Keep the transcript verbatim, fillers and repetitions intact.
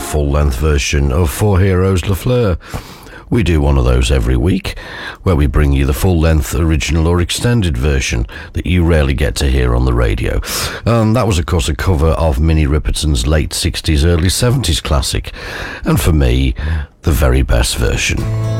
full-length version of Four Heroes Le Fleur. We do one of those every week, where we bring you the full-length original or extended version that you rarely get to hear on the radio. Um, that was, of course, a cover of Minnie Riperton's late sixties, early seventies classic, and for me, the very best version.